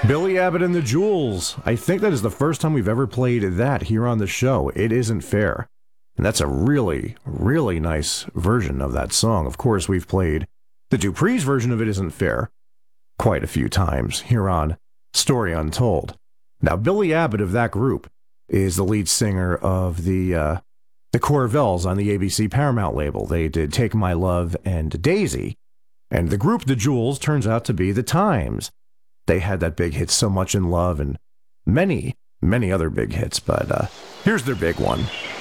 Billy Abbott and the Jewels. I think that is the first time we've ever played that here on the show. It Isn't Fair. And that's a really, really nice version of that song. Of course, we've played the Dupree's version of It Isn't Fair quite a few times here on Story Untold. Now, Billy Abbott of that group is the lead singer of the Corvells on the ABC Paramount label. They did Take My Love and Daisy. And the group, the Jewels, turns out to be the Times. They had that big hit, So Much in Love, and many, many other big hits. But here's their big one.